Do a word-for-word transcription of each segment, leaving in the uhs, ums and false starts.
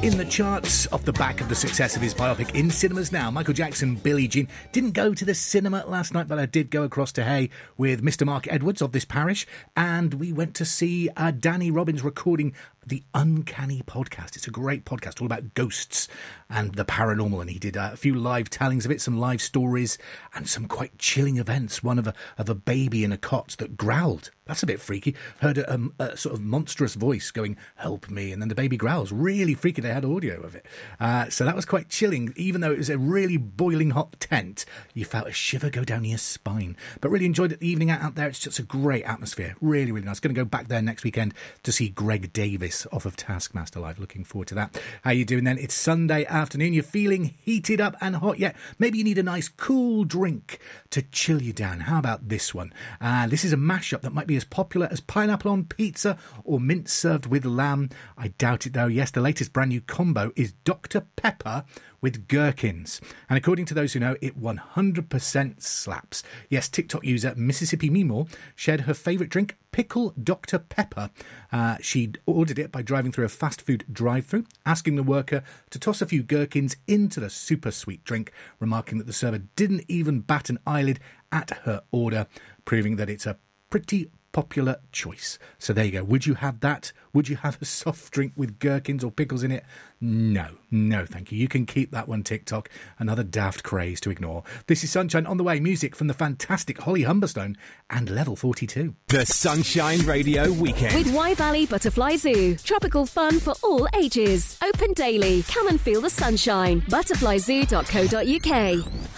In the charts, off the back of the success of his biopic in cinemas now, Michael Jackson, Billie Jean. Didn't go to the cinema last night, but I did go across to Hay with Mister Mark Edwards of this parish, and we went to see uh, Danny Robbins recording the Uncanny Podcast. It's a great podcast all about ghosts and the paranormal, and he did uh, a few live tellings of it, some live stories, and some quite chilling events. One of a, of a baby in a cot that growled. That's a bit freaky. Heard a, um, a sort of monstrous voice going, "Help me," and then the baby growls. Really freaky. They had audio of it. Uh, so that was quite chilling. Even though it was a really boiling hot tent, you felt a shiver go down your spine. But really enjoyed it, the evening out, out there. It's just a great atmosphere. Really, really nice. Going to go back there next weekend to see Greg Davis off of Taskmaster Live. Looking forward to that. How you doing then? It's Sunday afternoon. You're feeling heated up and hot yet? Maybe you need a nice cool drink to chill you down. How about this one? Uh, this is a mashup that might be as popular as pineapple on pizza or mince served with lamb. I doubt it though. Yes, the latest brand new combo is Doctor Pepper with gherkins. And according to those who know, it one hundred percent slaps. Yes, TikTok user Mississippi Mimo shared her favourite drink, Pickle Doctor Pepper. Uh, she ordered it by driving through a fast food drive-thru, asking the worker to toss a few gherkins into the super sweet drink, remarking that the server didn't even bat an eyelid at her order, proving that it's a pretty popular choice. So there you go. Would you have that? Would you have a soft drink with gherkins or pickles in it? No, no, thank you. You can keep that one, TikTok. Another daft craze to ignore. This is Sunshine on the Way. Music from the fantastic Holly Humberstone and Level forty-two. The Sunshine Radio Weekend. With Wye Valley Butterfly Zoo. Tropical fun for all ages. Open daily. Come and feel the sunshine. butterfly zoo dot co dot uk.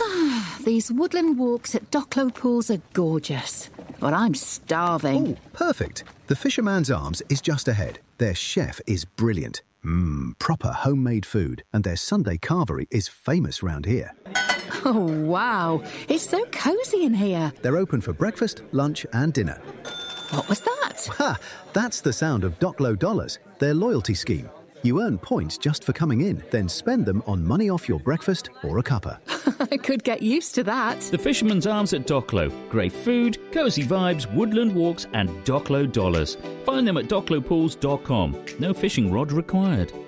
These woodland walks at Docklow Pools are gorgeous. But I'm starving. Oh, perfect. The Fisherman's Arms is just ahead. Their chef is brilliant. Mmm, proper homemade food. And their Sunday carvery is famous round here. Oh, wow. It's so cosy in here. They're open for breakfast, lunch and dinner. What was that? Ha! That's the sound of Docklow Dollars, their loyalty scheme. You earn points just for coming in, then spend them on money off your breakfast or a cuppa. I could get used to that. The Fisherman's Arms at Docklow. Great food, cosy vibes, woodland walks and Docklow dollars. Find them at docklow pools dot com. No fishing rod required.